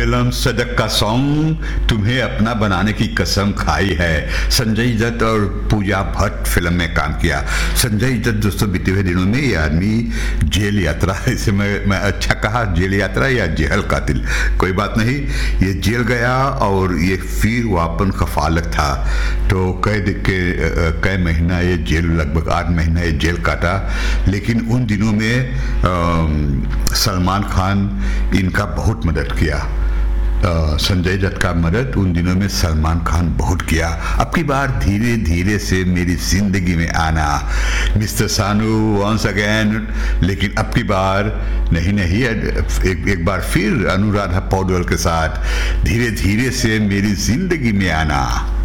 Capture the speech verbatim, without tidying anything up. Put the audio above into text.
Film सदक का song तुम्हें अपना बनाने की कसम खाई है। संजय दत्त और पूजा भट्ट फिल्म में काम किया। संजय दत्त दोस्तों बीते हुए दिनों में ये आदमी जेल यात्रा, इसे मैं मैं अच्छा कहा जेल यात्रा या जेहल कातिल, कोई बात नहीं, ये जेल गया और ये फिर वापन कफालत था। तो कैद के कई महीना ये जेल, लगभग आठ महीना ये जेल काटा। लेकिन उन दिनों में सलमान खान इनका बहुत मदद किया। संजय दत्त का मदद उन दिनों में सलमान खान बहुत किया। अब की बार धीरे धीरे से मेरी जिंदगी में आना, मिस्टर सानू वंस अगेन। लेकिन अब की बार नहीं नहीं एक, एक बार फिर अनुराधा पौडवाल के साथ धीरे धीरे से मेरी जिंदगी में आना।